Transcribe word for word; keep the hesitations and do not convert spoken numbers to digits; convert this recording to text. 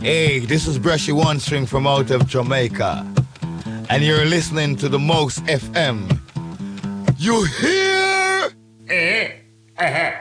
Hey, this is Brushy One String from out of Jamaica. And you're listening to the Most F M. You hear? Eh? Uh-huh.